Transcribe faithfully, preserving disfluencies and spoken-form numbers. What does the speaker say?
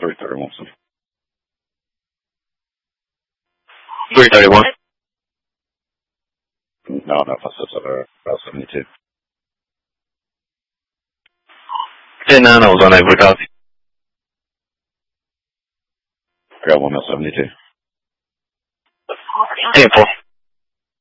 three thirty-one. three thirty-one. No, no, I said uh, about seventy-two. ten nine, I was unable to copy. Grab one at seventy-two. ten four.